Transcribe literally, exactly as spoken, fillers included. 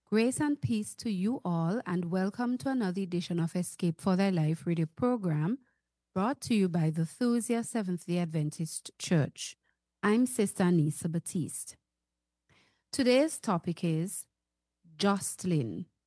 Grace and peace to you all, and welcome to another edition of Escape for Thy Life radio program brought to you by the Thusia Seventh day Adventist Church. I'm Sister Anissa Batiste. Today's topic is Jocelyn.